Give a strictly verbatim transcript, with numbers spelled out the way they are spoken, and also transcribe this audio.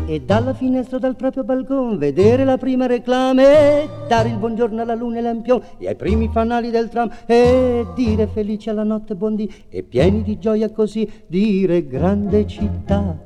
e dalla finestra dal proprio balcone vedere la prima reclame e dare il buongiorno alla luna e lampione e ai primi fanali del tram e dire felice alla notte buondì e pieni di gioia così dire grande città